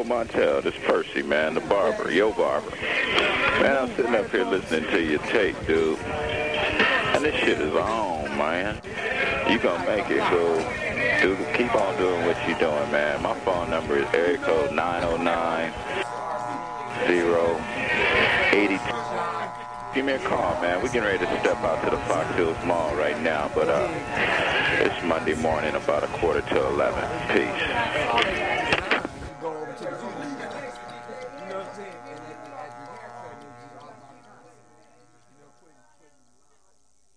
Joe Montel. This Percy, man, the barber, yo barber. Man, I'm sitting up here listening to your tape, dude. And this shit is on, man. You gonna make it, cool. Dude, keep on doing what you doing, man. My phone number is area code 909-082. Give me a call, man. We're getting ready to step out to the Fox Hills Mall right now, but it's Monday morning, about 11:15. Peace.